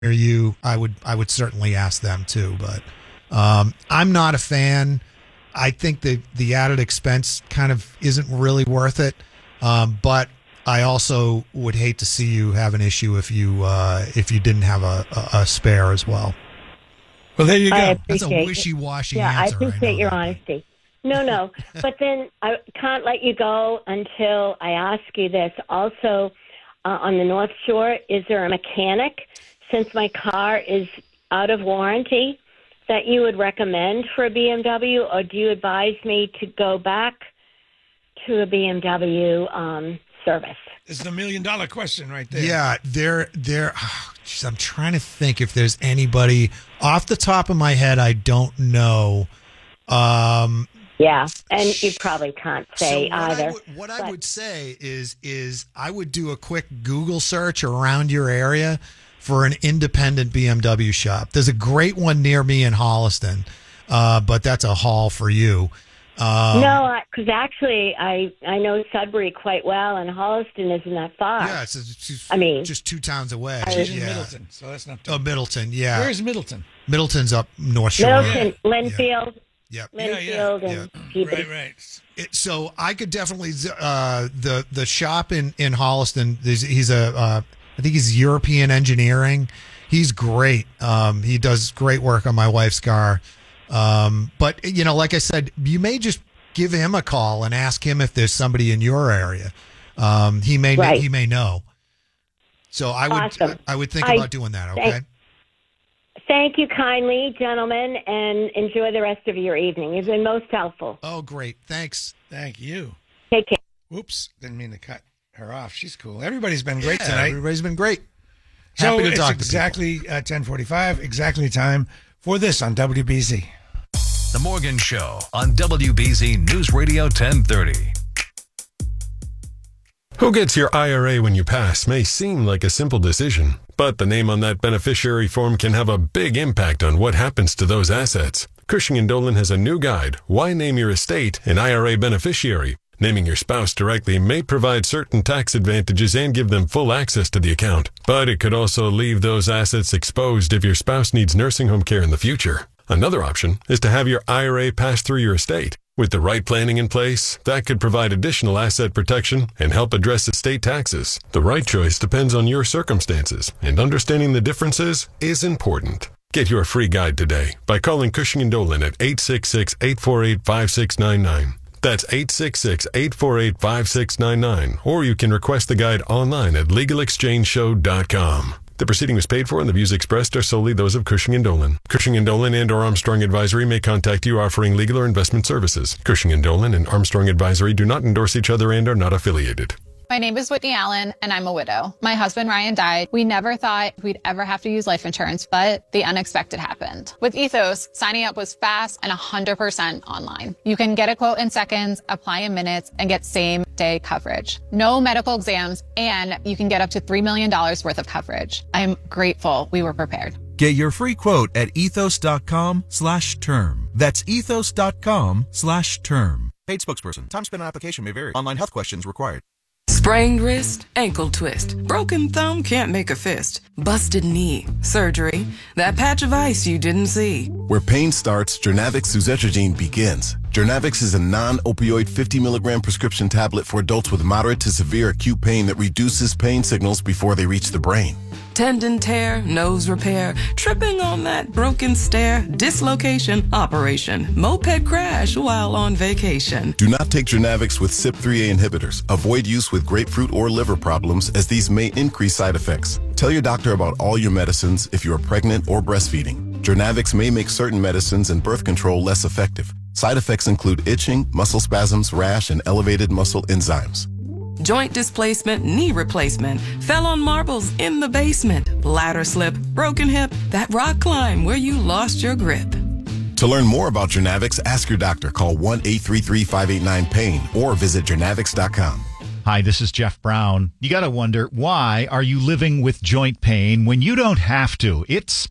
near you, I would certainly ask them too. But I'm not a fan. I think the added expense kind of isn't really worth it. But I also would hate to see you have an issue if you didn't have a spare as well. Well, there you go. That's a wishy-washy answer. I appreciate your honesty. No. But then I can't let you go until I ask you this. Also, on the North Shore, is there a mechanic, since my car is out of warranty, that you would recommend for a BMW, or do you advise me to go back to a BMW service? This is the $1 million question right there. Yeah, I'm trying to think if there's anybody off the top of my head. I don't know. Yeah, and you probably can't say either. I would say is I would do a quick Google search around your area for an independent BMW shop. There's a great one near me in Holliston, but that's a haul for you. No, because actually I know Sudbury quite well, and Holliston isn't that far. Yeah, it's just 2 towns away. She's in Middleton, so that's not too Middleton, yeah. Where is Middleton? Middleton's up North Shore. Middleton, Linfield. Yep. Linfield and Peabody. Right. So I could definitely the shop in Holliston. I think he's European engineering. He's great. He does great work on my wife's car. But like I said, you may just give him a call and ask him if there's somebody in your area. He may know. So I would think about doing that. Okay. Thank you kindly, gentlemen, and enjoy the rest of your evening. You've been most helpful. Oh, great. Thanks. Thank you. Take care. Whoops. Didn't mean to cut her off. She's cool. Everybody's been great tonight. Everybody's been great. Happy to it's talk exactly 10:45, exactly time for this on WBZ. The Morgan Show on WBZ News Radio 1030. Who gets your IRA when you pass may seem like a simple decision, but the name on that beneficiary form can have a big impact on what happens to those assets. Cushing & Dolan has a new guide, Why Name Your Estate an IRA Beneficiary. Naming your spouse directly may provide certain tax advantages and give them full access to the account, but it could also leave those assets exposed if your spouse needs nursing home care in the future. Another option is to have your IRA pass through your estate. With the right planning in place, that could provide additional asset protection and help address estate taxes. The right choice depends on your circumstances, and understanding the differences is important. Get your free guide today by calling Cushing & Dolan at 866-848-5699. That's 866-848-5699, or you can request the guide online at LegalExchangeShow.com. The proceeding was paid for, and the views expressed are solely those of Cushing & Dolan. Cushing & Dolan and or Armstrong Advisory may contact you offering legal or investment services. Cushing & Dolan and Armstrong Advisory do not endorse each other and are not affiliated. My name is Whitney Allen, and I'm a widow. My husband, Ryan, died. We never thought we'd ever have to use life insurance, but the unexpected happened. With Ethos, signing up was fast and 100% online. You can get a quote in seconds, apply in minutes, and get same-day coverage. No medical exams, and you can get up to $3 million worth of coverage. I'm grateful we were prepared. Get your free quote at ethos.com/term. That's ethos.com/term. Paid spokesperson. Time spent on application may vary. Online health questions required. Sprained wrist, ankle twist, broken thumb can't make a fist, busted knee, surgery, that patch of ice you didn't see. Where pain starts, Jernavix suzetrigine begins. Jernavix is a non-opioid 50 milligram prescription tablet for adults with moderate to severe acute pain that reduces pain signals before they reach the brain. Tendon tear, nose repair, tripping on that broken stair, dislocation, operation, moped crash while on vacation. Do not take Jernavix with CYP3A inhibitors. Avoid use with grapefruit or liver problems, as these may increase side effects. Tell your doctor about all your medicines if you are pregnant or breastfeeding. Jernavix may make certain medicines and birth control less effective. Side effects include itching, muscle spasms, rash, and elevated muscle enzymes. Joint displacement, knee replacement, fell on marbles in the basement, ladder slip, broken hip, that rock climb where you lost your grip. To learn more about Jernavix, ask your doctor. Call 1-833-589-PAIN or visit Jernavix.com. Hi, this is Jeff Brown. You got to wonder, why are you living with joint pain when you don't have to? It's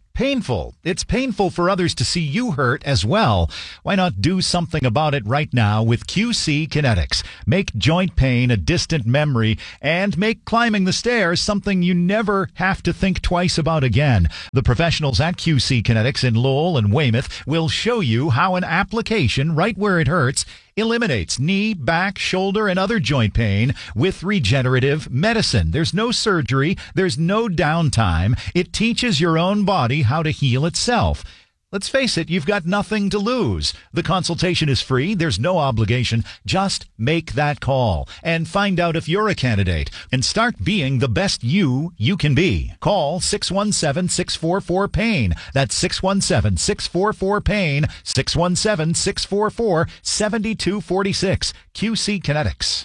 painful. It's painful for others to see you hurt as well. Why not do something about it right now with QC Kinetics? Make joint pain a distant memory and make climbing the stairs something you never have to think twice about again. The professionals at QC Kinetics in Lowell and Weymouth will show you how an application right where it hurts eliminates knee, back, shoulder, and other joint pain with regenerative medicine. There's no surgery. There's no downtime. It teaches your own body how to heal itself. Let's face it, you've got nothing to lose. The consultation is free. There's no obligation. Just make that call and find out if you're a candidate and start being the best you can be. Call 617-644-PAIN. That's 617-644-PAIN, 617-644-7246. QC Kinetics.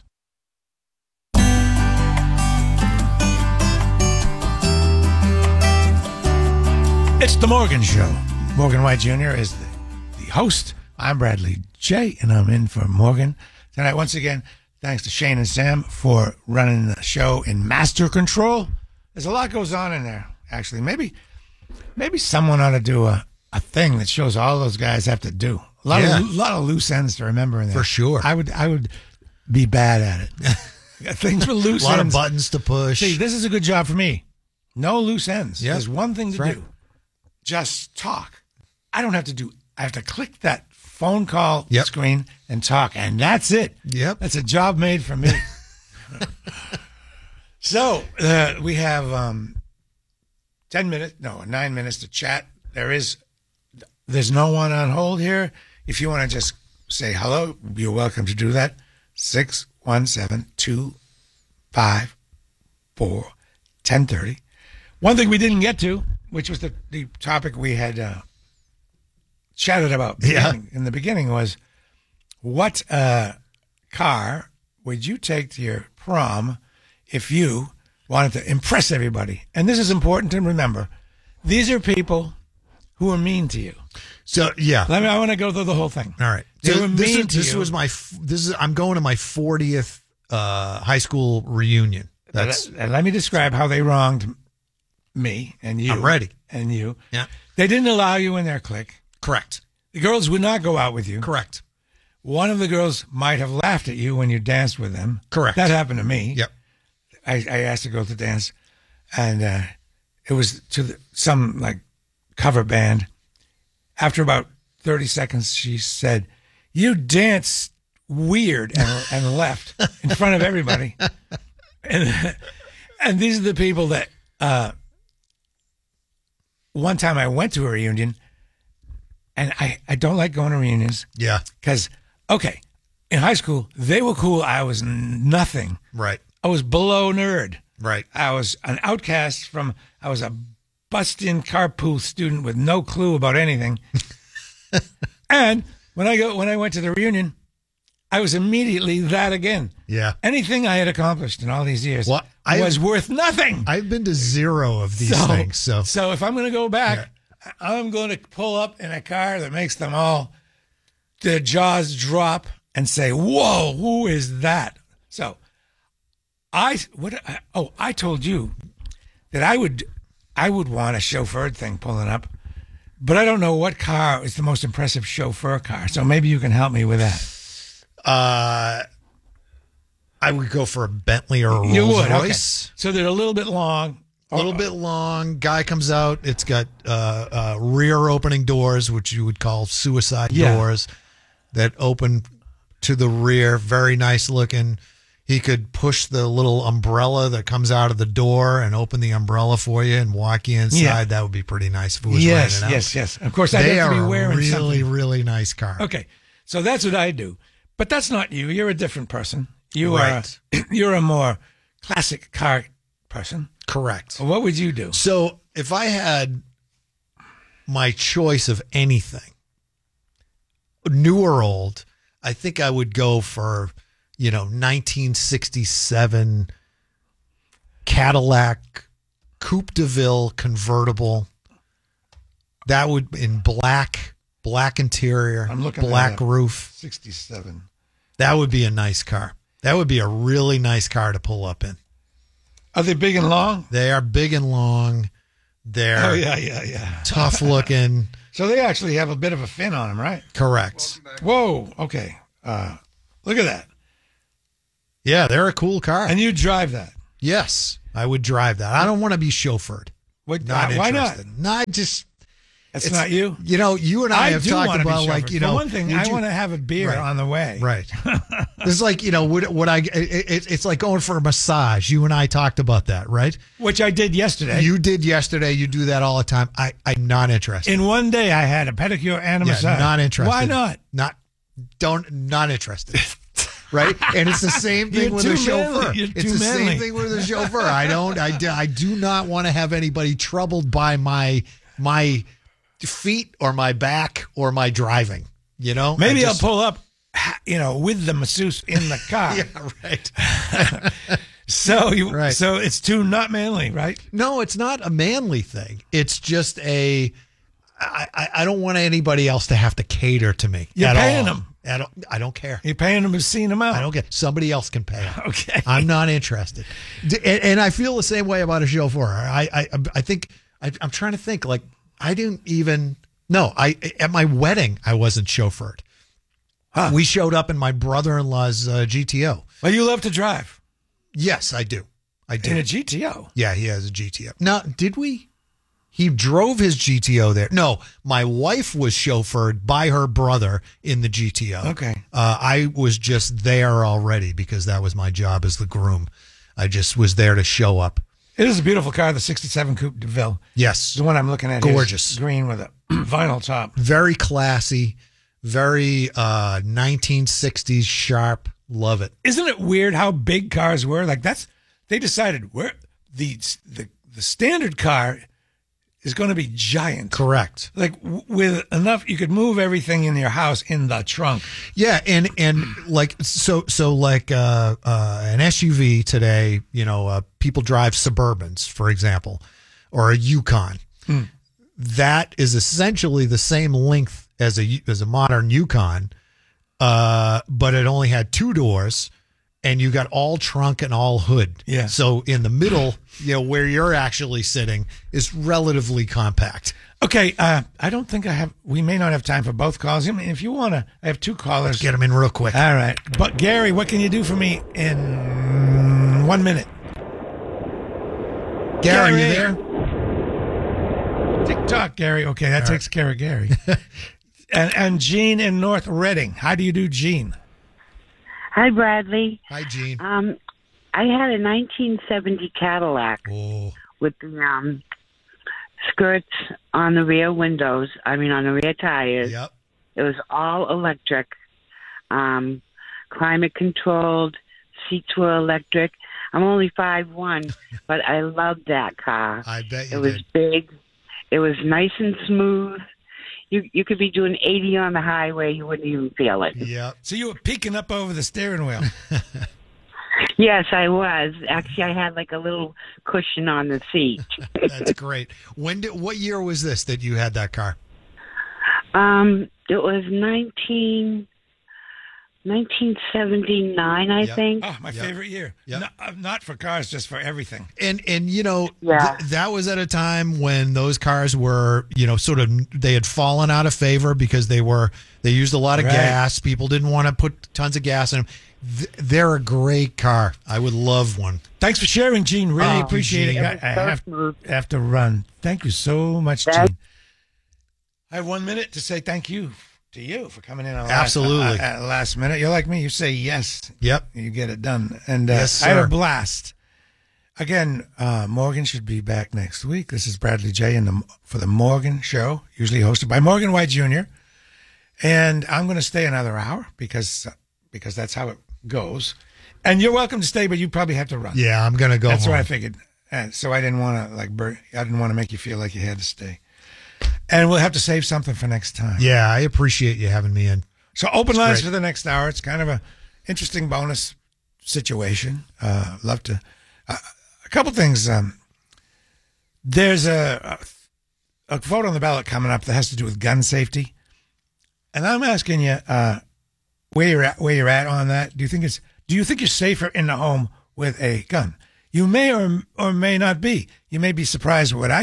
It's the Morgan Show. Morgan White Jr. is the host. I'm Bradley J., and I'm in for Morgan tonight. Once again, thanks to Shane and Sam for running the show in master control. There's a lot goes on in there, actually. Maybe someone ought to do a thing that shows all those guys have to do. A lot of loose ends to remember in there. For sure. I would be bad at it. Things with loose ends. A lot of buttons to push. See, this is a good job for me. No loose ends. Yep. There's one thing to do. Just talk. I don't have to do. I have to click that phone call screen and talk, and that's it. Yep, that's a job made for me. So we have 9 minutes to chat. There's no one on hold here. If you want to just say hello, you're welcome to do that. 617-254-1030. One thing we didn't get to, which was the topic we had chatted about in the beginning, was what car would you take to your prom if you wanted to impress everybody? And this is important to remember. These are people who are mean to you. So, I want to go through the whole thing. All right. They were mean to you. I'm going to my 40th high school reunion. And let me describe how they wronged me and you. I'm ready. And you. Yeah. They didn't allow you in their clique. Correct. The girls would not go out with you. Correct. One of the girls might have laughed at you when you danced with them. Correct. That happened to me. Yep. I asked a girl to dance, and it was to some cover band. After about 30 seconds, she said, "You dance weird," and left in front of everybody. And these are the people that one time I went to a reunion, and I don't like going to reunions. Yeah. Because, in high school, they were cool. I was nothing. Right. I was below nerd. Right. I was an outcast I was a bust-in carpool student with no clue about anything. And when I went to the reunion, I was immediately that again. Yeah. Anything I had accomplished in all these years was worth nothing. I've been to zero of these things. So if I'm going to go back, I'm going to pull up in a car that makes them all, their jaws drop and say, "Whoa, who is that?" So I told you that I would want a chauffeured thing pulling up, but I don't know what car is the most impressive chauffeur car. So maybe you can help me with that. I would go for a Bentley or a Rolls Royce. Okay. So they're a little bit long. A little bit long. Guy comes out. It's got rear opening doors, which you would call suicide doors, that open to the rear. Very nice looking. He could push the little umbrella that comes out of the door and open the umbrella for you and walk you inside. Yeah. That would be pretty nice if it was raining out. Yes. Of course, I'd have to be wearing really, something. really nice car. Okay, so that's what I do. But that's not you. You're a different person. Right. You're a more classic car person. Correct. What would you do? So if I had my choice of anything, new or old, I think I would go for 1967 Cadillac Coupe de Ville convertible. That would in black interior, I'm looking black at roof. 67. That would be a nice car. That would be a really nice car to pull up in. Are they big and long? They are big and long. They're yeah. tough looking. So they actually have a bit of a fin on them, right? Correct. Whoa. Okay. Look at that. Yeah, they're a cool car. And you drive that? Yes, I would drive that. I don't want to be chauffeured. Why not? No, It's not you. You know, you and I have do talked want to be about, like, chauffeured. you know, For one thing, I want to have a beer on the way. Right. It's like, you know, it's like going for a massage. You and I talked about that, right? Which I did yesterday. You did yesterday. You do that all the time. I'm not interested. In one day, I had a pedicure and a massage. Not interested. Why not? Not interested. Right? And it's the same thing with a chauffeur. It's the same thing with a chauffeur. I do not want to have anybody troubled by my feet or my back or my driving, you know? Maybe I'll pull up, you know, with the masseuse in the car. Yeah, right. So it's too not manly, right? No, it's not a manly thing. It's just I don't want anybody else to have to cater to me. You're paying them. I don't care. You're paying them to see them out. I don't care. Somebody else can pay them. Okay. I'm not interested. And I feel the same way about a chauffeur. I think I'm trying to think, like, I didn't even at my wedding I wasn't chauffeured. Huh. We showed up in my brother-in-law's GTO. Well, you love to drive. Yes, I do. In a GTO. Yeah, he has a GTO. Now, did we? He drove his GTO there. No, my wife was chauffeured by her brother in the GTO. Okay. I was just there already because that was my job as the groom. I just was there to show up. It is a beautiful car, the 67 Coupe de Ville. Yes. The one I'm looking at. Gorgeous. Green with a vinyl top. Very classy, very 1960s sharp. Love it. Isn't it weird how big cars were? Like they decided where the standard car is going to be giant. Correct. Like with enough, you could move everything in your house in the trunk. Yeah, and like so like an SUV today, you know, people drive Suburbans, for example, or a Yukon. That is essentially the same length as a modern Yukon, but it only had 2 doors. And you got all trunk and all hood. Yeah. So in the middle, you know, where you're actually sitting is relatively compact. Okay. I don't think we may not have time for both calls. I mean, if you want to, I have 2 callers. Let's get them in real quick. All right. But Gary, what can you do for me in 1 minute? Gary, you there? TikTok, Gary. Okay. That takes care of Gary. and Gene in North Reading. How do you do, Gene? Hi, Bradley. Hi, Gene. I had a 1970 Cadillac with the skirts on the rear windows. I mean, on the rear tires. Yep. It was all electric, climate controlled. Seats were electric. I'm only 5'1", but I loved that car. I bet you did. It was big. It was nice and smooth. You could be doing 80 on the highway, you wouldn't even feel it. Yeah. So you were peeking up over the steering wheel. Yes, I was. Actually, I had like a little cushion on the seat. That's great. What year was this that you had that car? It was 1979, I think. Oh, my favorite year. Yep. Not for cars, just for everything. And you know, that was at a time when those cars were, you know, sort of, they had fallen out of favor because they used a lot of gas. People didn't want to put tons of gas in them. They're a great car. I would love one. Thanks for sharing, Gene. Really appreciate Gene. it. I have to run. Thank you so much, Gene. I have 1 minute to say thank you to you for coming in on Absolutely. last minute. You're like me. You say yes. Yep. You get it done. And yes, sir. I had a blast. Again, Morgan should be back next week. This is Bradley J. for the Morgan Show, usually hosted by Morgan White Jr. And I'm going to stay another hour because that's how it goes. And you're welcome to stay, but you probably have to run. Yeah, I'm going to go That's home. what I figured. So I didn't want to I didn't want to make you feel like you had to stay. And we'll have to save something for next time. Yeah, I appreciate you having me in. So open lines great. for the next hour. It's kind of a interesting bonus situation. Love to. A couple things. There's a vote on the ballot coming up that has to do with gun safety, and I'm asking you where you're at on that. Do you think you're safer in the home with a gun? You may or may not be. You may be surprised at what I think.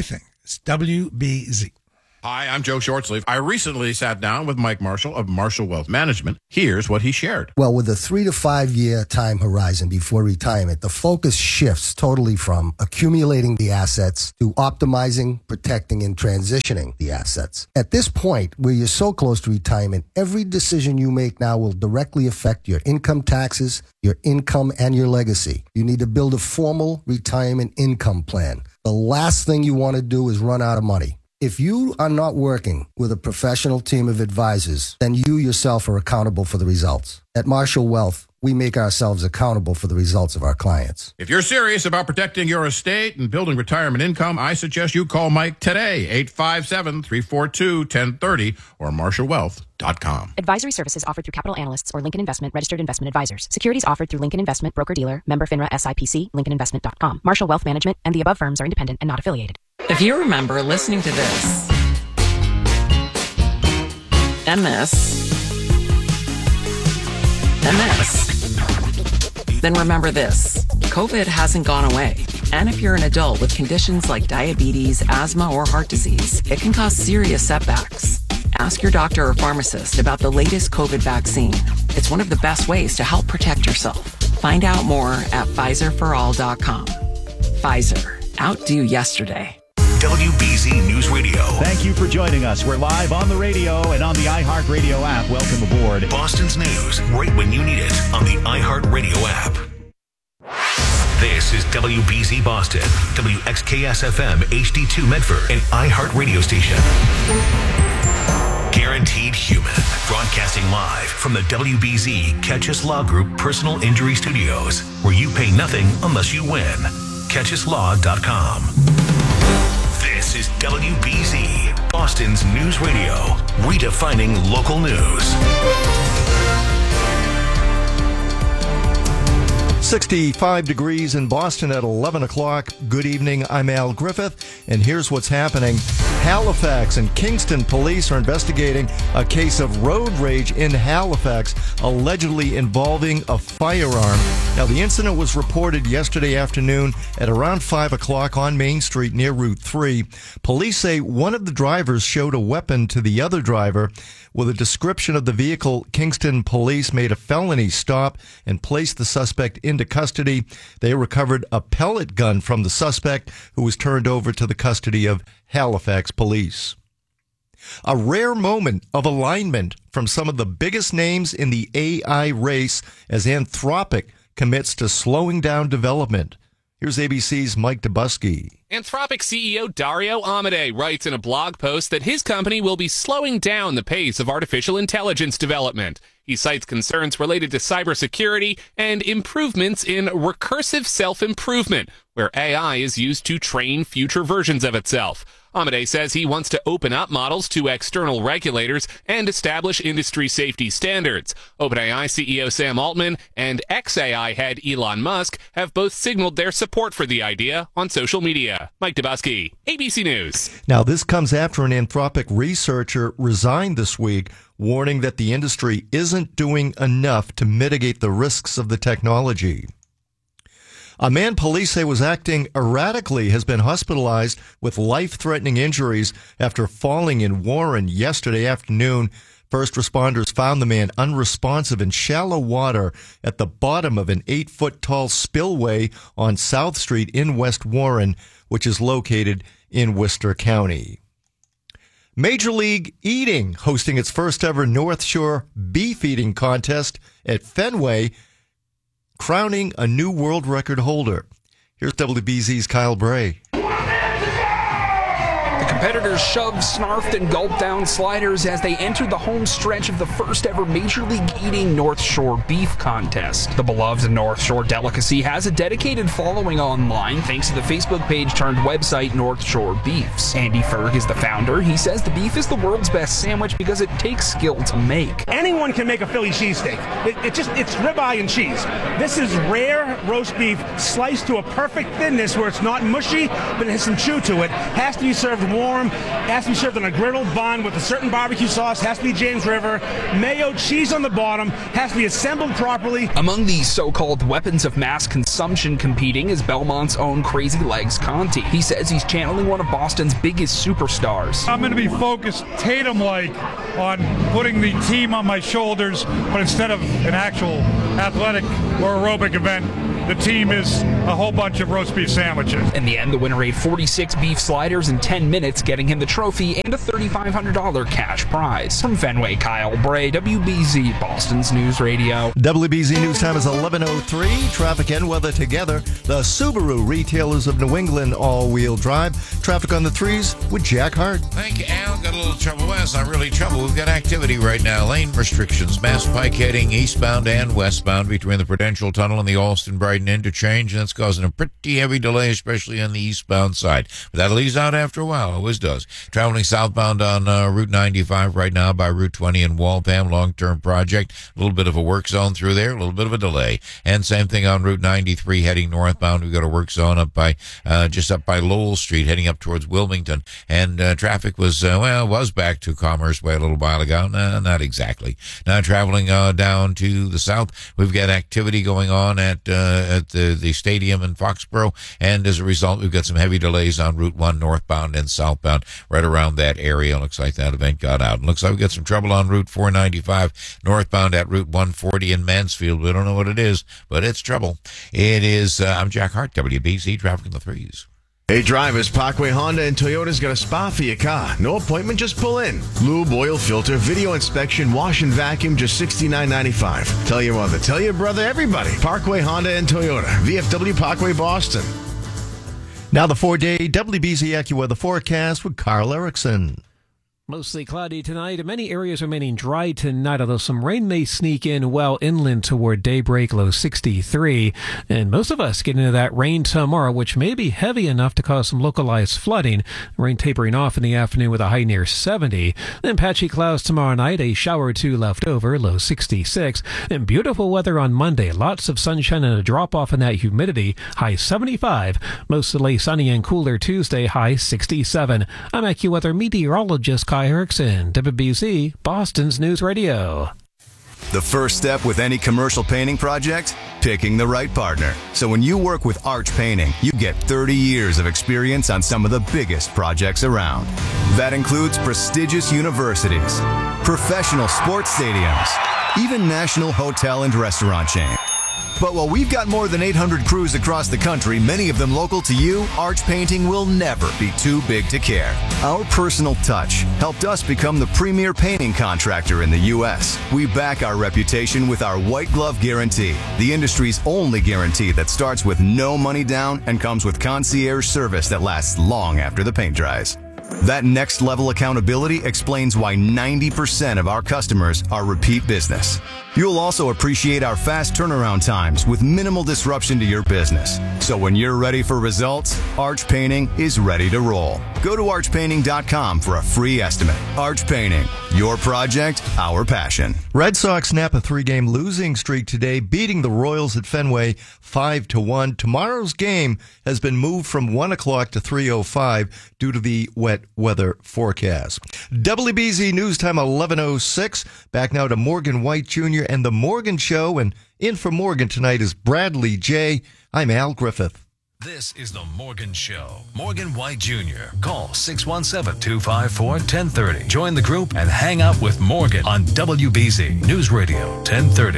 It's WBZ. Hi, I'm Joe Shortsleeve. I recently sat down with Mike Marshall of Marshall Wealth Management. Here's what he shared. Well, with a 3 to 5 year time horizon before retirement, the focus shifts totally from accumulating the assets to optimizing, protecting, and transitioning the assets. At this point, where you're so close to retirement, every decision you make now will directly affect your income taxes, your income, and your legacy. You need to build a formal retirement income plan. The last thing you want to do is run out of money. If you are not working with a professional team of advisors, then you yourself are accountable for the results. At Marshall Wealth, we make ourselves accountable for the results of our clients. If you're serious about protecting your estate and building retirement income, I suggest you call Mike today, 857-342-1030 or marshallwealth.com. Advisory services offered through Capital Analysts or Lincoln Investment Registered Investment Advisors. Securities offered through Lincoln Investment Broker-Dealer, member FINRA SIPC, LincolnInvestment.com. Marshall Wealth Management and the above firms are independent and not affiliated. If you remember listening to this and this and this, then remember this. COVID hasn't gone away. And if you're an adult with conditions like diabetes, asthma, or heart disease, it can cause serious setbacks. Ask your doctor or pharmacist about the latest COVID vaccine. It's one of the best ways to help protect yourself. Find out more at PfizerForAll.com. Pfizer. Outdo yesterday. WBZ News Radio. Thank you for joining us. We're live on the radio and on the iHeartRadio app. Welcome aboard. Boston's news right when you need it on the iHeartRadio app. This is WBZ Boston, WXKS-FM HD2 Medford, and iHeartRadio station. Guaranteed Human, broadcasting live from the WBZ Catchus Law Group Personal Injury Studios, where you pay nothing unless you win. CatchusLaw.com. This is WBZ, Boston's news radio, redefining local news. 65 degrees in Boston at 11 o'clock. Good evening, I'm Al Griffith, and here's what's happening. Halifax and Kingston police are investigating a case of road rage in Halifax, allegedly involving a firearm. Now, the incident was reported yesterday afternoon at around 5 o'clock on Main Street near Route 3. Police say one of the drivers showed a weapon to the other driver. With a description of the vehicle, Kingston police made a felony stop and placed the suspect into custody. They recovered a pellet gun from the suspect, who was turned over to the custody of Halifax police. A rare moment of alignment from some of the biggest names in the AI race as Anthropic commits to slowing down development. Here's ABC's Mike Dubusky. Anthropic CEO Dario Amodei writes in a blog post that his company will be slowing down the pace of artificial intelligence development. He cites concerns related to cybersecurity and improvements in recursive self-improvement, where AI is used to train future versions of itself. Amodei says he wants to open up models to external regulators and establish industry safety standards. OpenAI CEO Sam Altman and xAI head Elon Musk have both signaled their support for the idea on social media. Mike Dubusky, ABC News. Now, this comes after an Anthropic researcher resigned this week, warning that the industry isn't doing enough to mitigate the risks of the technology. A man police say was acting erratically has been hospitalized with life-threatening injuries after falling in Warren yesterday afternoon. First responders found the man unresponsive in shallow water at the bottom of an 8-foot-tall spillway on South Street in West Warren, which is located in Worcester County. Major League Eating hosting its first ever North Shore beef eating contest at Fenway, crowning a new world record holder. Here's WBZ's Kyle Bray. The competitors shoved, snarfed, and gulped down sliders as they entered the home stretch of the first ever Major League Eating North Shore Beef Contest. The beloved North Shore delicacy has a dedicated following online thanks to the Facebook page turned website North Shore Beefs. Andy Ferg is the founder. He says the beef is the world's best sandwich because it takes skill to make. Anyone can make a Philly cheesesteak. It's ribeye and cheese. This is rare roast beef sliced to a perfect thinness where it's not mushy, but it has some chew to it. Has to be served warm for them. Has to be served on a griddle bun with a certain barbecue sauce. Has to be James River. Mayo, cheese on the bottom. Has to be assembled properly. Among these so-called weapons of mass consumption competing is Belmont's own Crazy Legs Conti. He says he's channeling one of Boston's biggest superstars. I'm going to be focused Tatum-like on putting the team on my shoulders, but instead of an actual athletic or aerobic event, the team is a whole bunch of roast beef sandwiches. In the end, the winner ate 46 beef sliders in 10 minutes, getting him the trophy and a $3,500 cash prize. From Fenway, Kyle Bray, WBZ, Boston's News Radio. WBZ News Time is 11:03. Traffic and weather together. The Subaru Retailers of New England all-wheel drive. Traffic on the threes with Jack Hart. Thank you, Al. Got a little trouble. Well, it's not really trouble. We've got activity right now. Lane restrictions. Mass pike heading eastbound and westbound between the Prudential Tunnel and the Alston-Brighton interchange, and that's causing a pretty heavy delay, especially on the eastbound side. But that'll ease out after a while. Always does. Traveling southbound on Route 95 right now by Route 20 in Waltham, long-term project. A little bit of a work zone through there, a little bit of a delay. And same thing on Route 93 heading northbound. We've got a work zone up by just up by Lowell Street, heading up towards Wilmington. And traffic was back to Commerce Way a little while ago. Not exactly. Now traveling down to the south, we've got activity going on at the stadium in Foxborough, and as a result, we've got some heavy delays on Route 1 northbound and southbound right around that area. Looks like that event got out. And looks like we've got some trouble on Route 495 northbound at Route 140 in Mansfield. We don't know what it is, but it's trouble. It is, I'm Jack Hart, WBZ, traffic in the threes. Hey drivers, Parkway Honda and Toyota's got a spa for your car. No appointment, just pull in. Lube, oil filter, video inspection, wash and vacuum, just $69.95. Tell your mother, tell your brother, everybody. Parkway Honda and Toyota, VFW Parkway, Boston. Now the 4-day WBZ AccuWeather forecast with Carl Erickson. Mostly cloudy tonight, and many areas remaining dry tonight, although some rain may sneak in well inland toward daybreak, low 63. And most of us get into that rain tomorrow, which may be heavy enough to cause some localized flooding. Rain tapering off in the afternoon with a high near 70. Then patchy clouds tomorrow night, a shower or two left over, low 66. And beautiful weather on Monday, lots of sunshine and a drop-off in that humidity, high 75. Mostly sunny and cooler Tuesday, high 67. I'm AccuWeather meteorologist Kyle Erickson, WBZ, Boston's News Radio. The first step with any commercial painting project? Picking the right partner. So when you work with Arch Painting, you get 30 years of experience on some of the biggest projects around. That includes prestigious universities, professional sports stadiums, even national hotel and restaurant chains. But while we've got more than 800 crews across the country, many of them local to you, Arch Painting will never be too big to care. Our personal touch helped us become the premier painting contractor in the U.S. We back our reputation with our white glove guarantee, the industry's only guarantee that starts with no money down and comes with concierge service that lasts long after the paint dries. That next level accountability explains why 90% of our customers are repeat business. You'll also appreciate our fast turnaround times with minimal disruption to your business. So when you're ready for results, Arch Painting is ready to roll. Go to archpainting.com for a free estimate. Arch Painting, your project, our passion. Red Sox snap a 3-game losing streak today, beating the Royals at Fenway 5-1. Tomorrow's game has been moved from 1 o'clock to 3:05 due to the wet weather forecast. WBZ News Time 11:06. Back now to Morgan White Jr. and The Morgan Show. And in for Morgan tonight is Bradley J. I'm Al Griffith. This is The Morgan Show. Morgan White Jr. Call 617-254-1030. Join the group and hang out with Morgan on WBZ News Radio 1030.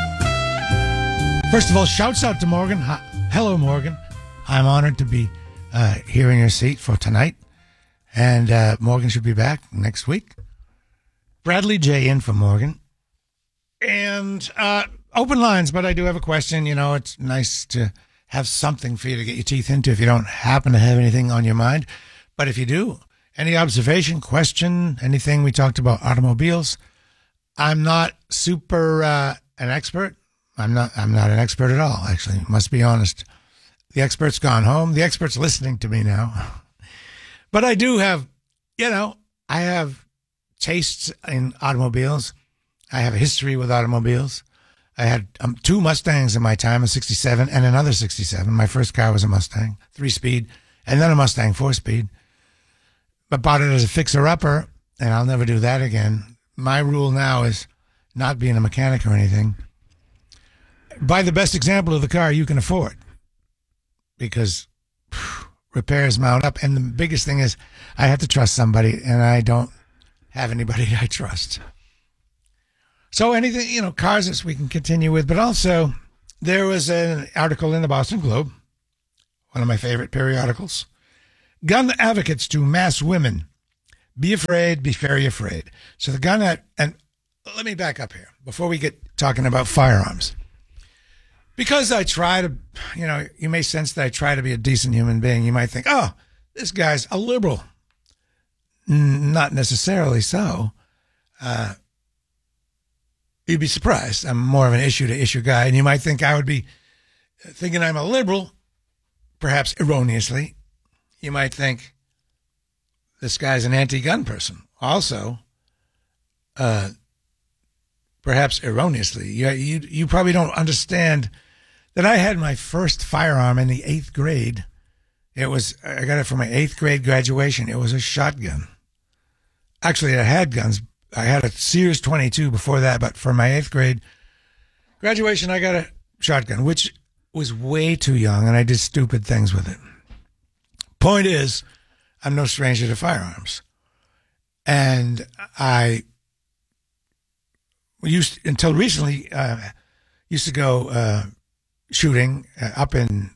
First of all, shouts out to Morgan. Hello, Morgan. I'm honored to be here in your seat for tonight. And Morgan should be back next week. Bradley J. in for Morgan. And open lines, but I do have a question. You know, it's nice to have something for you to get your teeth into if you don't happen to have anything on your mind. But if you do, any observation, question, anything, we talked about automobiles. I'm not super an expert. I'm not an expert at all, actually. Must be honest. The expert's gone home. The expert's listening to me now. But I do have, I have tastes in automobiles. I have a history with automobiles. I had 2 Mustangs in my time, a 67 and another 67. My first car was a Mustang, 3-speed, and then a Mustang 4-speed. but bought it as a fixer-upper, and I'll never do that again. My rule now is not being a mechanic or anything. Buy the best example of the car you can afford, because repairs mount up. And the biggest thing is I have to trust somebody, and I don't have anybody I trust. So anything, cars that we can continue with. But also, there was an article in the Boston Globe, one of my favorite periodicals. Gun advocates to mass women. Be afraid, be very afraid. So the gun, and let me back up here before we get talking about firearms. Because I try to, you may sense that I try to be a decent human being. You might think, oh, this guy's a liberal. Not necessarily so. You'd be surprised. I'm more of an issue-to-issue guy. And you might think I would be thinking I'm a liberal, perhaps erroneously. You might think this guy's an anti-gun person. Also, perhaps erroneously. You probably don't understand that I had my first firearm in the 8th grade. I got it for my 8th grade graduation. It was a shotgun. Actually, I had guns. I had a Sears 22 before that, but for my 8th grade graduation, I got a shotgun, which was way too young, and I did stupid things with it. Point is, I'm no stranger to firearms. And I until recently, used to go shooting up at an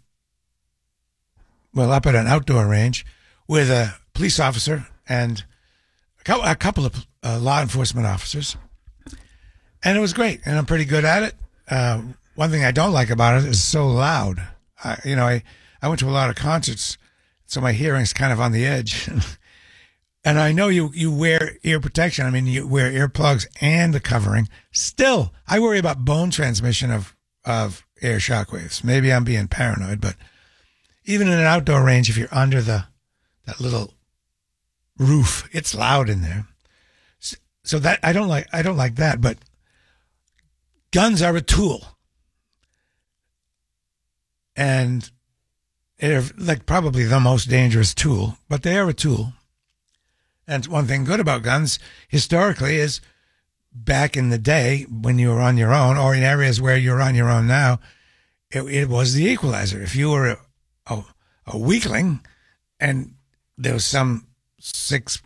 outdoor range with a police officer and a couple of law enforcement officers. And it was great, and I'm pretty good at it. One thing I don't like about it is it's so loud. I went to a lot of concerts, so my hearing's kind of on the edge. And I know you wear ear protection. I mean, you wear earplugs and the covering. Still, I worry about bone transmission of air shockwaves. Maybe I'm being paranoid, but even in an outdoor range, if you're under that little roof, it's loud in there. So that I don't like that. But guns are a tool, and they're like probably the most dangerous tool. But they are a tool. And one thing good about guns historically is back in the day when you were on your own, or in areas where you're on your own now, it was the equalizer. If you were a weakling and there was some 6'6",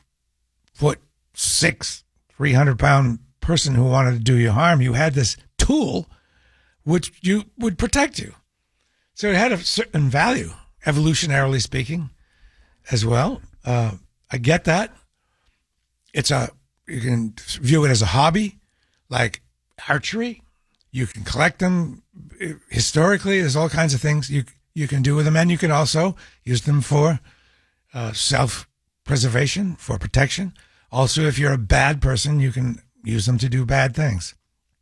300-pound person who wanted to do you harm, you had this tool which would protect you. So it had a certain value, evolutionarily speaking, as well. I get that. You can view it as a hobby, like archery. You can collect them. Historically, there's all kinds of things you can do with them, and you can also use them for self-preservation, for protection. Also, if you're a bad person, you can use them to do bad things.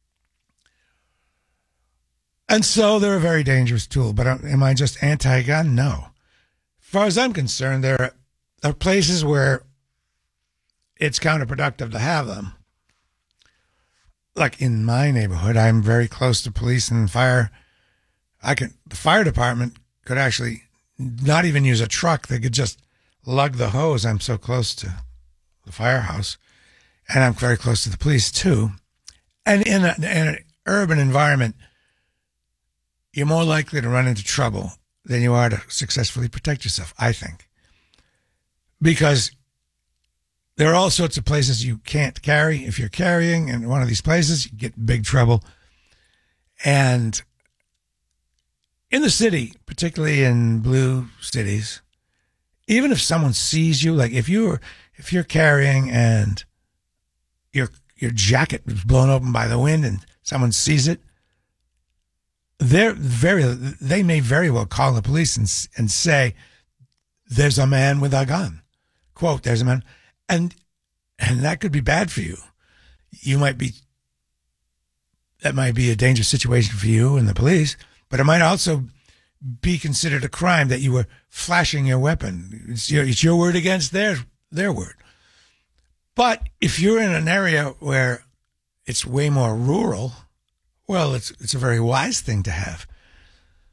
And so they're a very dangerous tool, but am I just anti-gun? No. As far as I'm concerned, there are places where it's counterproductive to have them. Like in my neighborhood, I'm very close to police and fire. The fire department could actually not even use a truck. They could just lug the hose. I'm so close to the firehouse, and I'm very close to the police too. And in an urban environment, you're more likely to run into trouble than you are to successfully protect yourself, I think. Because there are all sorts of places you can't carry. If you're carrying in one of these places, you get in big trouble. And in the city, particularly in blue cities, even if someone sees you, like if you're carrying and your jacket was blown open by the wind and someone sees it, they may very well call the police and say, "There's a man with a gun." Quote, "There's a man." And that could be bad for you. That might be a dangerous situation for you and the police, but it might also be considered a crime that you were flashing your weapon. It's your word against their word. But if you're in an area where it's way more rural, well, it's a very wise thing to have.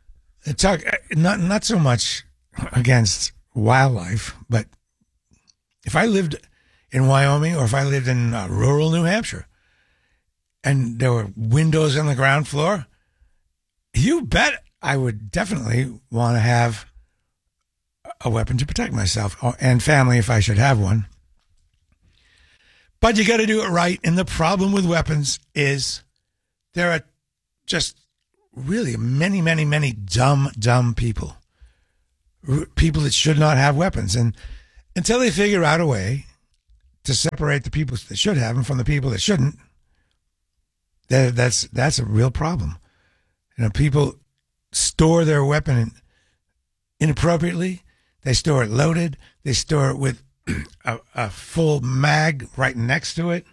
Not so much against wildlife, but If I lived in Wyoming or if I lived in rural New Hampshire and there were windows on the ground floor, you bet I would definitely want to have a weapon to protect myself and family if I should have one. But you got to do it right. And the problem with weapons is there are just really many, many, many dumb people. People that should not have weapons. And until they figure out a way to separate the people that should have them from the people that shouldn't, that's a real problem. You know, people store their weapon inappropriately. They store it loaded. They store it with a full mag right next to it.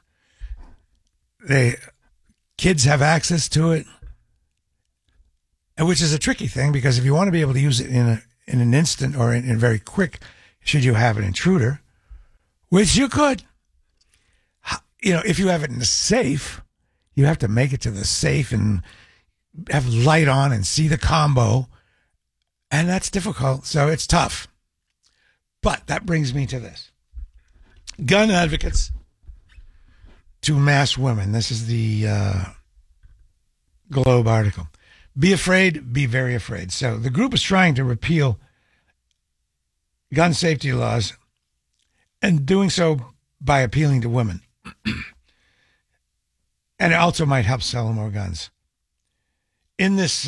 Kids have access to it, which is a tricky thing because if you want to be able to use it in an instant or in very quick, should you have an intruder, which you could, you know, if you have it in the safe, you have to make it to the safe and have light on and see the combo, and that's difficult. So it's tough. But that brings me to this. Gun advocates to mass women. This is the Globe article. Be afraid, be very afraid. So the group is trying to repeal gun safety laws and doing so by appealing to women. And it also might help sell more guns. In this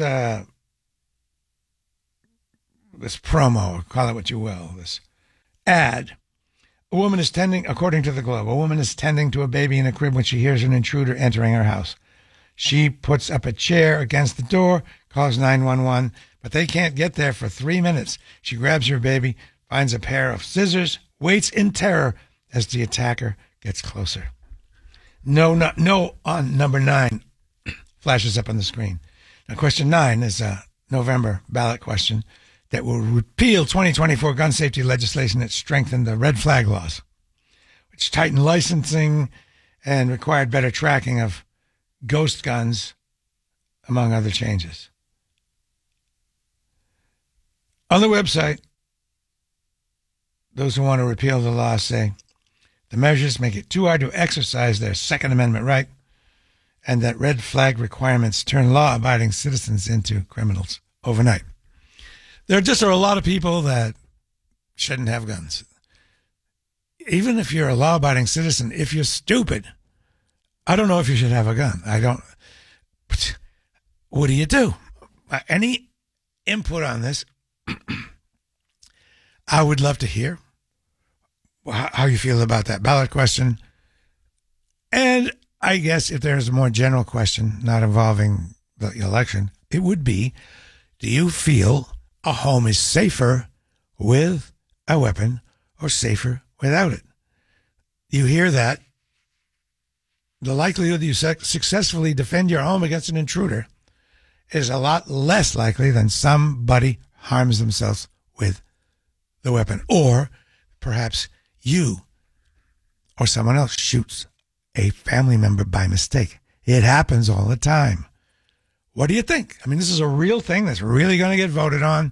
this promo, call it what you will, this ad, a woman is tending, according to the Globe, a woman is tending to a baby in a crib when she hears an intruder entering her house. She puts up a chair against the door, calls 911, but they can't get there for 3 minutes. She grabs her baby, finds a pair of scissors, waits in terror as the attacker gets closer. No on number 9 flashes up on the screen. Now, question 9 is a November ballot question that will repeal 2024 gun safety legislation that strengthened the red flag laws, which tightened licensing and required better tracking of ghost guns, among other changes. On the website, those who want to repeal the law say the measures make it too hard to exercise their Second Amendment right and that red flag requirements turn law-abiding citizens into criminals overnight. There just are a lot of people that shouldn't have guns. Even if you're a law-abiding citizen, if you're stupid, I don't know if you should have a gun. I don't. What do you do? Any input on this? I would love to hear how you feel about that ballot question. And I guess if there's a more general question, not involving the election, it would be, do you feel a home is safer with a weapon or safer without it? You hear that. The likelihood that you successfully defend your home against an intruder is a lot less likely than somebody harms themselves with the weapon. Or perhaps you or someone else shoots a family member by mistake. It happens all the time. What do you think? I mean, this is a real thing that's really going to get voted on.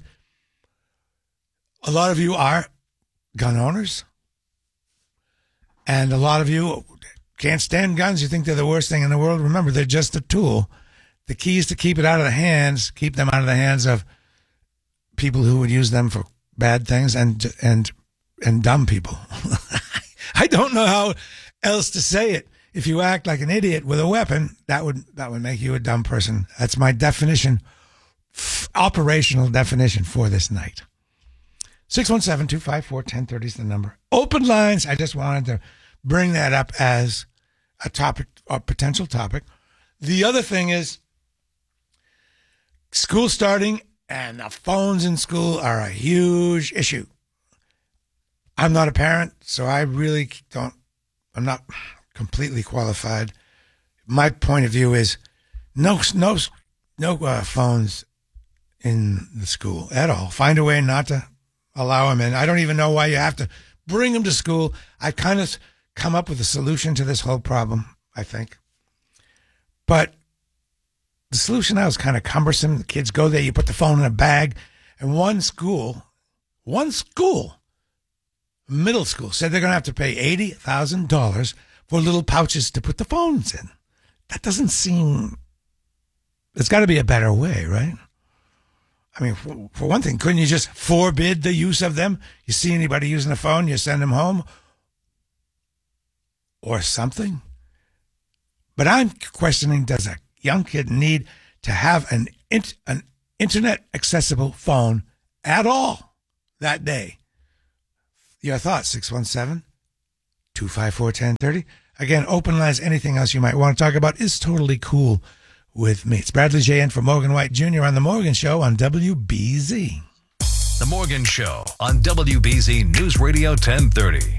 A lot of you are gun owners. And a lot of you can't stand guns. You think they're the worst thing in the world. Remember, they're just a tool. The key is to keep them out of the hands of people who would use them for bad things and dumb people. I don't know how else to say it. If you act like an idiot with a weapon, that would make you a dumb person. That's my definition, operational definition for this night. 617-254-1030 is the number. Open lines. I just wanted to bring that up as a topic, a potential topic. The other thing is school starting and the phones in school are a huge issue. I'm not a parent, so I really I'm not completely qualified. My point of view is no phones in the school at all. Find a way not to allow them in. I don't even know why you have to bring them to school. I kind of come up with a solution to this whole problem, I think. But the solution now is kind of cumbersome. The kids go there, you put the phone in a bag, and one school middle school said they're going to have to pay $80,000 for little pouches to put the phones in. That doesn't seem... There's got to be a better way, right? I mean, for one thing, couldn't you just forbid the use of them? You see anybody using a phone, you send them home? Or something? But I'm questioning, does a young kid need to have an internet-accessible phone at all that day? Your thoughts, 617-254-1030. Again, open lines, anything else you might want to talk about is totally cool with me. It's Bradley J. in for Morgan White Jr. on The Morgan Show on WBZ. The Morgan Show on WBZ News Radio 1030.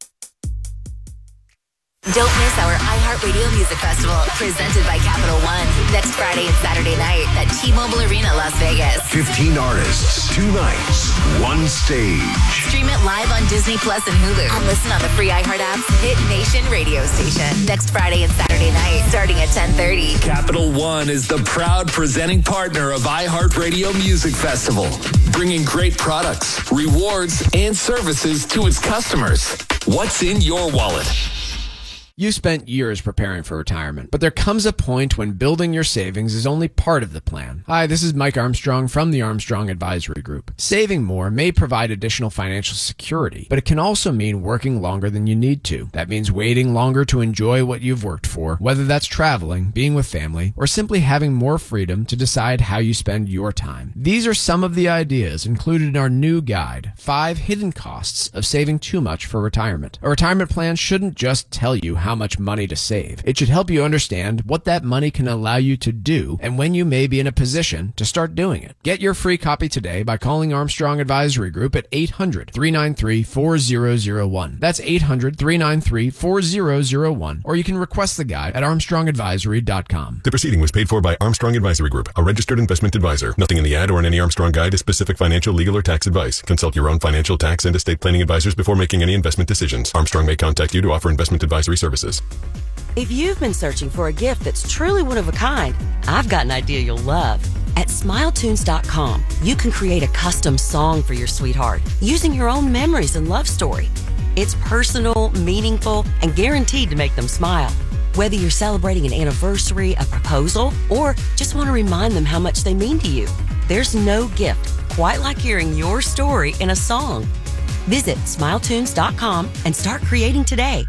Don't miss our iHeartRadio Music Festival, presented by Capital One, next Friday and Saturday night at T-Mobile Arena, Las Vegas. 15 artists, 2 nights, 1 stage. Stream it live on Disney Plus and Hulu, and listen on the free iHeart app's Hit Nation radio station. Next Friday and Saturday night, starting at 10:30. Capital One is the proud presenting partner of iHeartRadio Music Festival, bringing great products, rewards, and services to its customers. What's in your wallet? You spent years preparing for retirement, but there comes a point when building your savings is only part of the plan. Hi, this is Mike Armstrong from the Armstrong Advisory Group. Saving more may provide additional financial security, but it can also mean working longer than you need to. That means waiting longer to enjoy what you've worked for, whether that's traveling, being with family, or simply having more freedom to decide how you spend your time. These are some of the ideas included in our new guide, 5 Hidden Costs of Saving Too Much for Retirement. A retirement plan shouldn't just tell you how much money to save. It should help you understand what that money can allow you to do and when you may be in a position to start doing it. Get your free copy today by calling Armstrong Advisory Group at 800-393-4001. That's 800-393-4001, or you can request the guide at armstrongadvisory.com. The proceeding was paid for by Armstrong Advisory Group, a registered investment advisor. Nothing in the ad or in any Armstrong guide is specific financial, legal, or tax advice. Consult your own financial, tax, and estate planning advisors before making any investment decisions. Armstrong may contact you to offer investment advisory services. If you've been searching for a gift that's truly one of a kind, I've got an idea you'll love. At SmileTunes.com, you can create a custom song for your sweetheart using your own memories and love story. It's personal, meaningful, and guaranteed to make them smile. Whether you're celebrating an anniversary, a proposal, or just want to remind them how much they mean to you, there's no gift quite like hearing your story in a song. Visit SmileTunes.com and start creating today.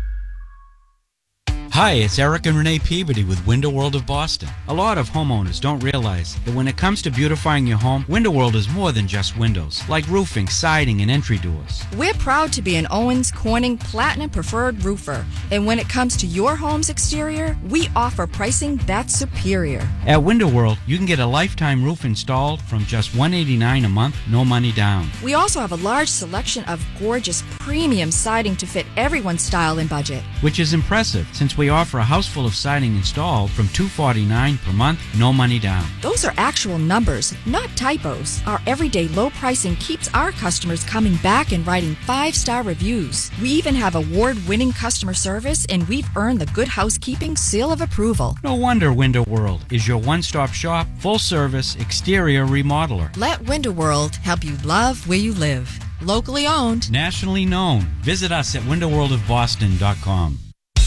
Hi, it's Eric and Renee Peabody with Window World of Boston. A lot of homeowners don't realize that when it comes to beautifying your home, Window World is more than just windows, like roofing, siding, and entry doors. We're proud to be an Owens Corning Platinum Preferred Roofer. And when it comes to your home's exterior, we offer pricing that's superior. At Window World, you can get a lifetime roof installed from just $189 a month, no money down. We also have a large selection of gorgeous premium siding to fit everyone's style and budget. Which is impressive, since we offer a house full of siding installed from $249 per month, no money down. Those are actual numbers, not typos. Our everyday low pricing keeps our customers coming back and writing 5-star reviews. We even have award-winning customer service, and we've earned the Good Housekeeping seal of approval. No wonder Window World is your one-stop shop, full-service exterior remodeler. Let Window World help you love where you live. Locally owned. Nationally known. Visit us at windowworldofboston.com.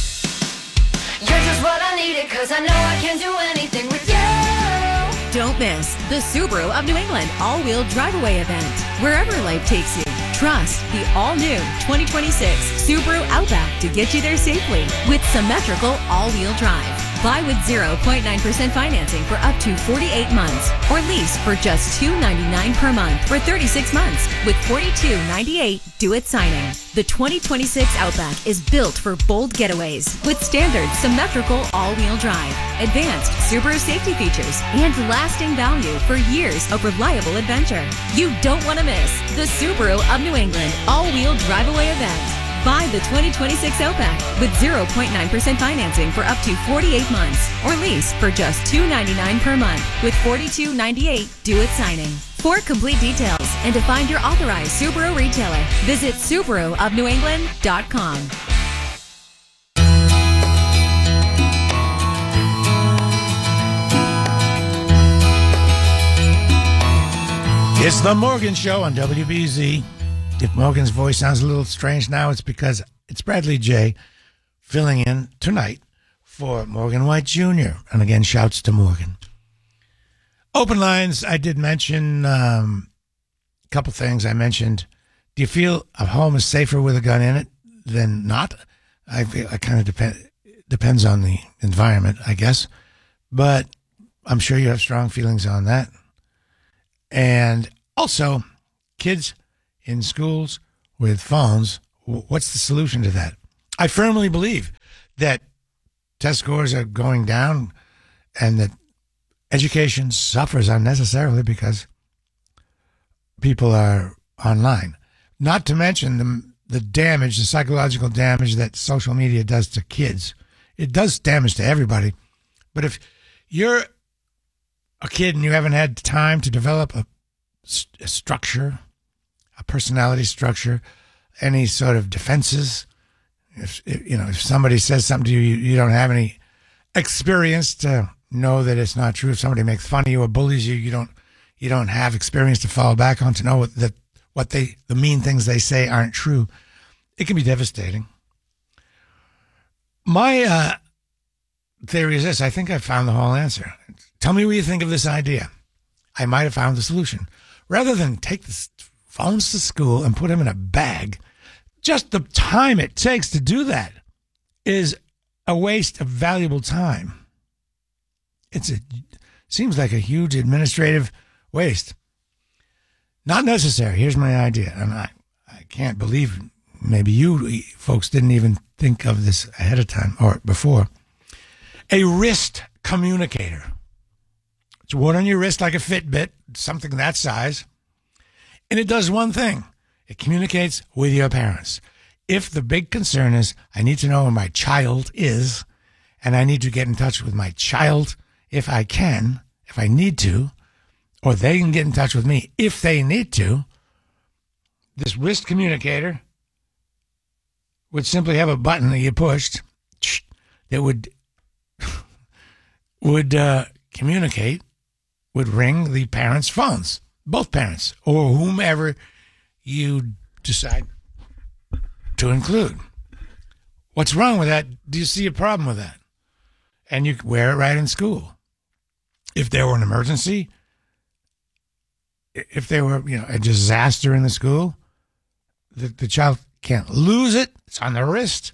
You're just what I needed, 'cause I know I can do anything with you. Don't miss the Subaru of New England all-wheel drive-away event. Wherever life takes you, trust the all-new 2026 Subaru Outback to get you there safely with symmetrical all-wheel drive. Buy with 0.9% financing for up to 48 months or lease for just $299 per month for 36 months with $42.98 due at signing. The 2026 Outback is built for bold getaways with standard symmetrical all-wheel drive, advanced Subaru safety features, and lasting value for years of reliable adventure. You don't want to miss the Subaru of New England all-wheel drive-away event. Buy the 2026 Outback with 0.9% financing for up to 48 months or lease for just $299 per month with $42.98 due at signing. For complete details and to find your authorized Subaru retailer, visit SubaruofNewEngland.com. It's the Morgan Show on WBZ. If Morgan's voice sounds a little strange now, it's because it's Bradley J. filling in tonight for Morgan White Jr. And again, shouts to Morgan. Open lines, I did mention a couple things. I mentioned, do you feel a home is safer with a gun in it than not? I feel it kind of depends on the environment, I guess. But I'm sure you have strong feelings on that. And also, kids in schools with phones, what's the solution to that? I firmly believe that test scores are going down and that education suffers unnecessarily because people are online. Not to mention the damage, the psychological damage that social media does to kids. It does damage to everybody. But if you're a kid and you haven't had time to develop a structure, a personality structure, any sort of defenses, if somebody says something to you, you don't have any experience to know that it's not true. If somebody makes fun of you or bullies you, you don't have experience to fall back on to know that the mean things they say aren't true. It can be devastating. My theory is this. I think I found the whole answer. Tell me what you think of this idea. I might have found the solution. Rather than take the phones to school and put them in a bag, just the time it takes to do that is a waste of valuable time. Seems like a huge administrative waste. Not necessary. Here's my idea. And I can't believe maybe you folks didn't even think of this ahead of time or before. A wrist communicator. It's one on your wrist like a Fitbit, something that size. And it does one thing. It communicates with your parents. If the big concern is, I need to know where my child is, and I need to get in touch with my child if I can, if I need to, or they can get in touch with me if they need to, this wrist communicator would simply have a button that you pushed that would communicate, would ring the parents' phones, both parents, or whomever you decide to include. What's wrong with that? Do you see a problem with that? And you wear it right in school. If there were an emergency, if there were a disaster in the school, the child can't lose it. It's on the wrist.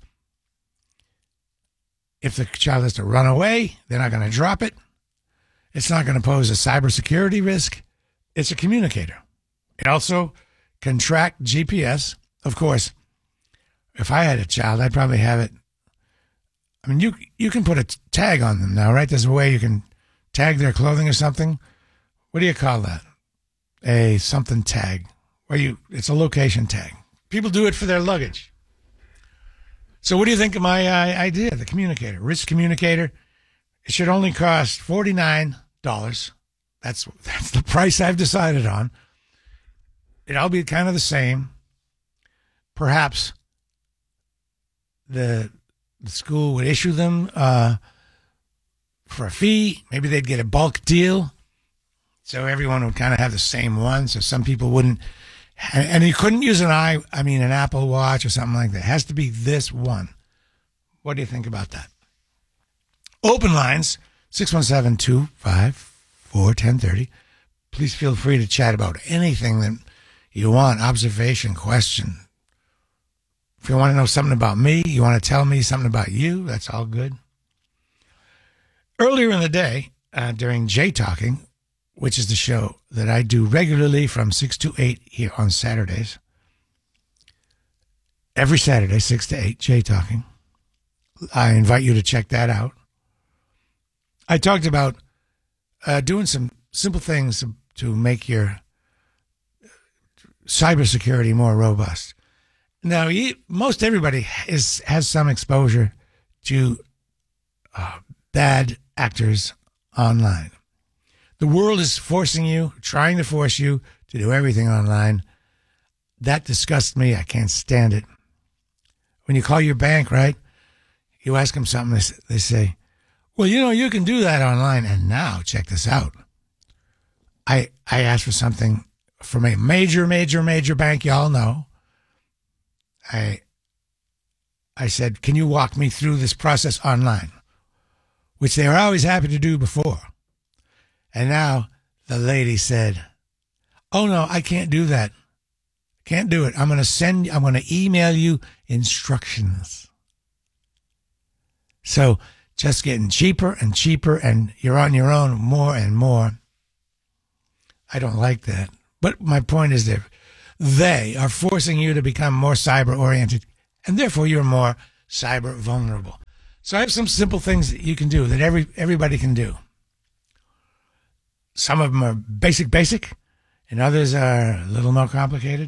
If the child has to run away, they're not going to drop it. It's not going to pose a cybersecurity risk. It's a communicator. It also can track GPS. Of course, if I had a child, I'd probably have it. I mean, you can put a tag on them now, right? There's a way you can tag their clothing or something. What do you call that? A something tag. It's a location tag. People do it for their luggage. So what do you think of my idea, the communicator? Wrist communicator. It should only cost $49. That's the price I've decided on. It'll be kind of the same. Perhaps the school would issue them for a fee. Maybe they'd get a bulk deal. So everyone would kind of have the same one. So some people wouldn't. And you couldn't use an Apple Watch or something like that. It has to be this one. What do you think about that? Open lines, 617-254-1030. Please feel free to chat about anything that you want, observation, question. If you want to know something about me, you want to tell me something about you, that's all good. Earlier in the day, during Jay Talking, which is the show that I do regularly from 6 to 8 here on Saturdays. Every Saturday, 6 to 8, Jay Talking. I invite you to check that out. I talked about doing some simple things to make your cybersecurity more robust. Now, most everybody has some exposure to bad actors online. The world is trying to force you to do everything online. That disgusts me. I can't stand it. When you call your bank, right, you ask them something, they say, well, you can do that online. And now, check this out. I asked for something from a major bank, y'all know, I said, can you walk me through this process online? Which they were always happy to do before. And now the lady said, oh no, I can't do that. Can't do it. I'm going to email you instructions. So just getting cheaper and cheaper, and you're on your own more and more. I don't like that. But my point is that they are forcing you to become more cyber-oriented, and therefore you're more cyber-vulnerable. So I have some simple things that you can do, that everybody can do. Some of them are basic, and others are a little more complicated.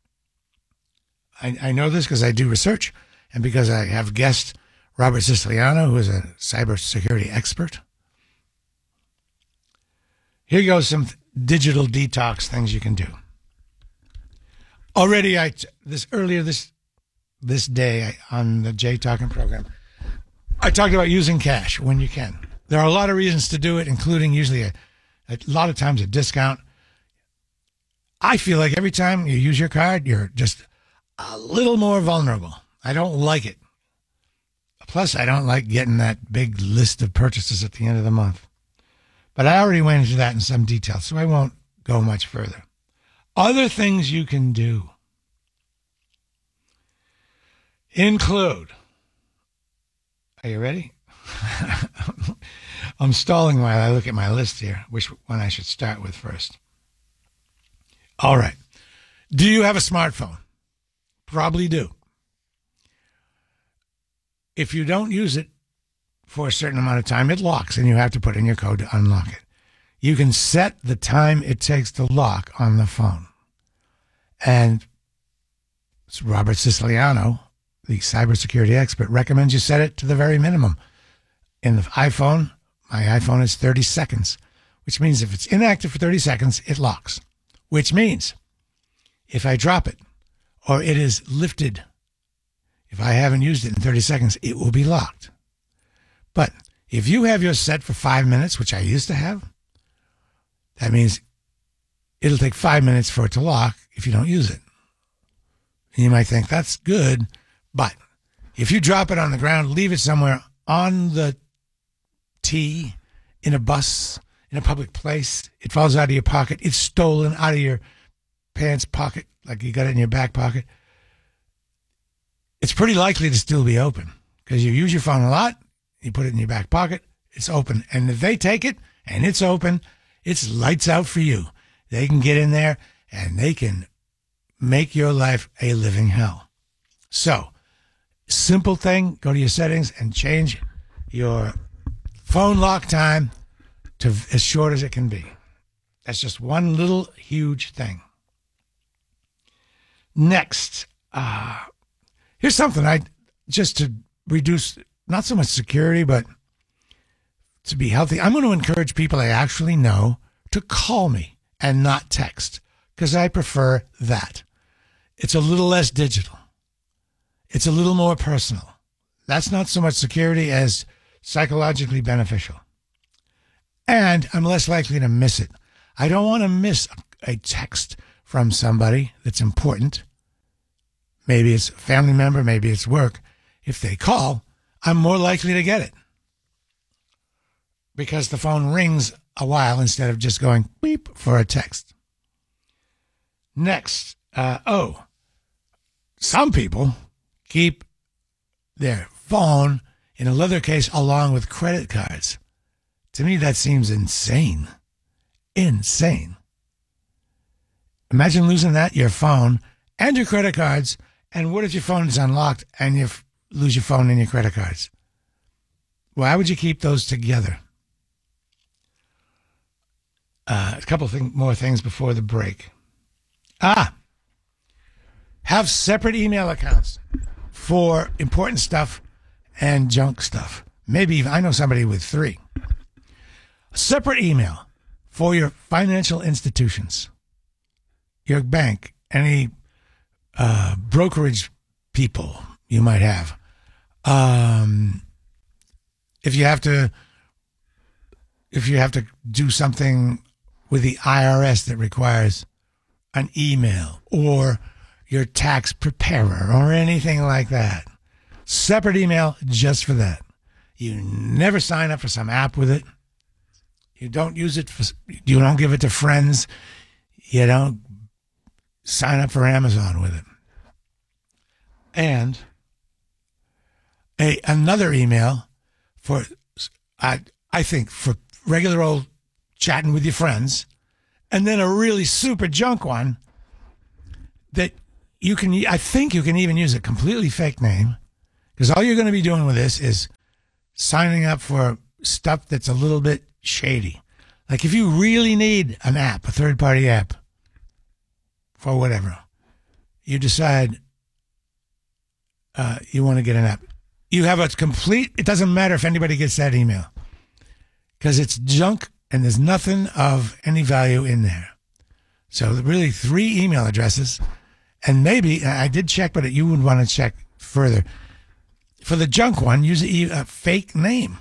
I know this because I do research, and because I have guest Robert Siciliano, who is a cybersecurity expert. Here goes some digital detox things you can do. Already, earlier this day on the Jay Talking program, I talked about using cash when you can. There are a lot of reasons to do it, including usually a lot of times a discount. I feel like every time you use your card, you're just a little more vulnerable. I don't like it. Plus, I don't like getting that big list of purchases at the end of the month. But I already went into that in some detail, so I won't go much further. Other things you can do include, are you ready? I'm stalling while I look at my list here, which one I should start with first. All right. Do you have a smartphone? Probably do. If you don't use it for a certain amount of time, it locks, and you have to put in your code to unlock it. You can set the time it takes to lock on the phone. And Robert Siciliano, the cybersecurity expert, recommends you set it to the very minimum. In the iPhone, my iPhone is 30 seconds, which means if it's inactive for 30 seconds, it locks. Which means if I drop it or it is lifted, if I haven't used it in 30 seconds, it will be locked. But if you have yours set for 5 minutes, which I used to have, that means it'll take 5 minutes for it to lock if you don't use it. And you might think that's good, but if you drop it on the ground, leave it somewhere on the T, in a bus, in a public place, it falls out of your pocket, it's stolen out of your pants pocket, like you got it in your back pocket, it's pretty likely to still be open because you use your phone a lot, you put it in your back pocket, it's open. And if they take it and it's open, it's lights out for you. They can get in there and they can make your life a living hell. So, simple thing, go to your settings and change your phone lock time to as short as it can be. That's just one little huge thing. Next, here's something just to reduce, not so much security, but to be healthy. I'm going to encourage people I actually know to call me and not text because I prefer that. It's a little less digital. It's a little more personal. That's not so much security as psychologically beneficial. And I'm less likely to miss it. I don't want to miss a text from somebody that's important. Maybe it's a family member, maybe it's work. If they call, I'm more likely to get it because the phone rings a while instead of just going beep for a text. Next, some people keep their phone in a leather case along with credit cards. To me, that seems insane. Insane. Imagine losing that, your phone, and your credit cards. And what if your phone is unlocked and you lose your phone and your credit cards? Why would you keep those together? A couple more things before the break. Have separate email accounts for important stuff and junk stuff. Maybe even, I know somebody with 3. A separate email for your financial institutions, your bank, any brokerage people you might have. If you have to do something with the IRS that requires an email, or your tax preparer or anything like that. Separate email just for that. You never sign up for some app with it. You don't use it you don't give it to friends. You don't sign up for Amazon with it. And another email for, I think, for regular old chatting with your friends, and then a really super junk one that I think you can even use a completely fake name, because all you're going to be doing with this is signing up for stuff that's a little bit shady. Like if you really need an app, a third-party app, for whatever, you decide you want to get an app. You have a complete, it doesn't matter if anybody gets that email, because it's junk and there's nothing of any value in there. So really 3 email addresses, and maybe, I did check, but you would want to check further. For the junk one, use a fake name.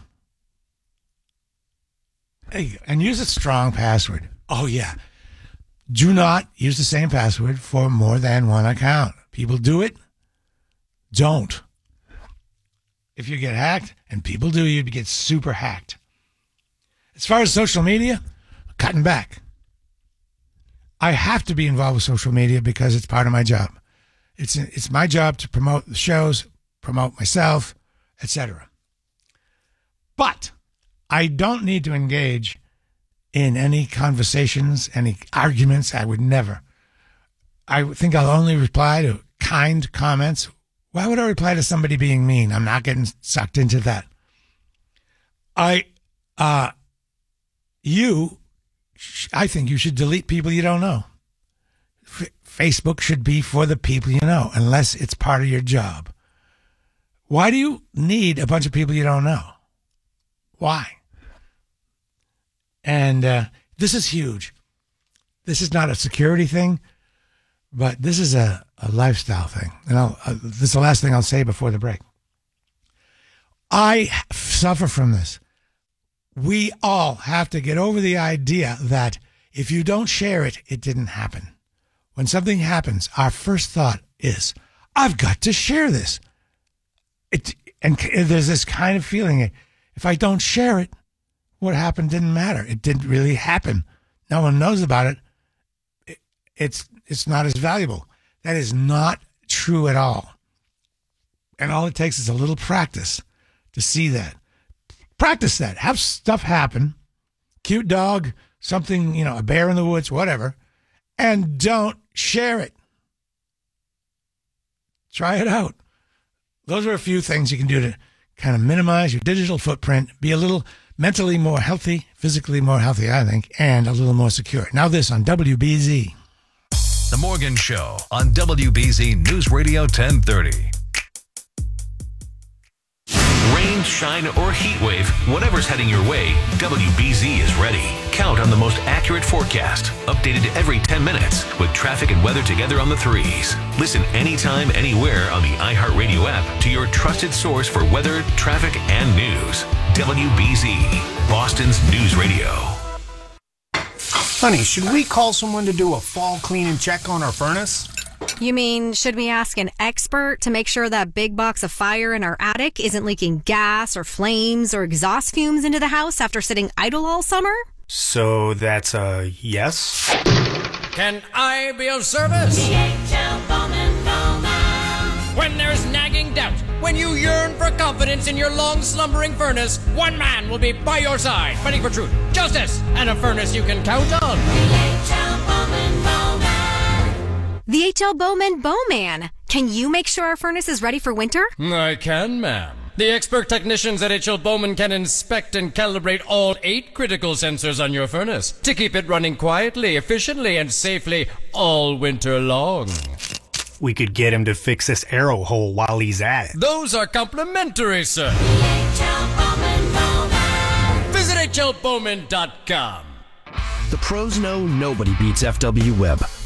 And use a strong password. Oh, yeah. Do not use the same password for more than one account. People do it. Don't. If you get hacked, and people do, you get super hacked. As far as social media, cutting back. I have to be involved with social media because it's part of my job. It's my job to promote the shows, promote myself, etc. But I don't need to engage in any conversations, any arguments. I would never. I think I'll only reply to kind comments. Why would I reply to somebody being mean? I'm not getting sucked into that. I think you should delete people you don't know. Facebook should be for the people you know, unless it's part of your job. Why do you need a bunch of people you don't know? Why? And this is huge. This is not a security thing, but this is a lifestyle thing. And this is the last thing I'll say before the break. I suffer from this. We all have to get over the idea that if you don't share it, it didn't happen. When something happens, our first thought is, I've got to share this. And there's this kind of feeling, if I don't share it, what happened didn't matter. It didn't really happen. No one knows about it. It's not as valuable. That is not true at all. And all it takes is a little practice to see that. Practice that. Have stuff happen. Cute dog, something, a bear in the woods, whatever. And don't share it. Try it out. Those are a few things you can do to kind of minimize your digital footprint, be a little mentally more healthy, physically more healthy, I think, and a little more secure. Now this on WBZ. The Morgan Show on WBZ News Radio 1030. Rain, shine, or heat wave, whatever's heading your way, WBZ is ready. Count on the most accurate forecast, updated every 10 minutes, with traffic and weather together on the 3s. Listen anytime, anywhere on the iHeartRadio app to your trusted source for weather, traffic, and news. WBZ, Boston's news radio. Honey, should we call someone to do a fall clean and check on our furnace? You mean, should we ask an expert to make sure that big box of fire in our attic isn't leaking gas or flames or exhaust fumes into the house after sitting idle all summer? So that's a yes? Can I be of service? DHL Bowman Bowman. When there's nagging doubt, when you yearn for confidence in your long slumbering furnace, one man will be by your side, fighting for truth, justice, and a furnace you can count on. DHL Bowman Bowman. The HL Bowman Bowman. Can you make sure our furnace is ready for winter? I can, ma'am. The expert technicians at HL Bowman can inspect and calibrate all 8 critical sensors on your furnace to keep it running quietly, efficiently, and safely all winter long. We could get him to fix this arrow hole while he's at it. Those are complimentary, sir. DHL Bowman Bowman. Visit HLBowman.com. The pros know nobody beats FW Web.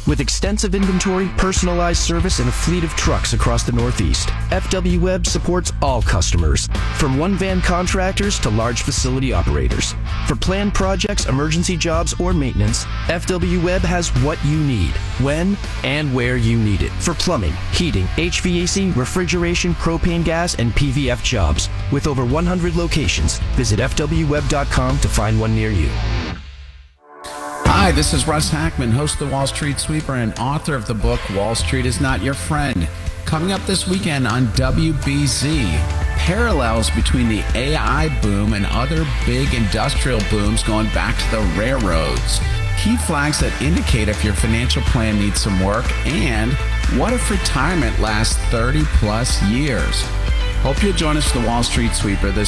With extensive inventory, personalized service, and a fleet of trucks across the Northeast, FW Web supports all customers, from one-van contractors to large facility operators. For planned projects, emergency jobs, or maintenance, FW Web has what you need, when and where you need it. For plumbing, heating, HVAC, refrigeration, propane gas, and PVF jobs. With over 100 locations, visit FWWeb.com to find one near you. Hi, this is Russ Hackman, host of the Wall Street Sweeper and author of the book Wall Street is Not Your Friend. Coming up this weekend on WBZ, parallels between the AI boom and other big industrial booms going back to the railroads. Key flags that indicate if your financial plan needs some work, and what if retirement lasts 30 plus years? Hope you'll join us for the Wall Street Sweeper this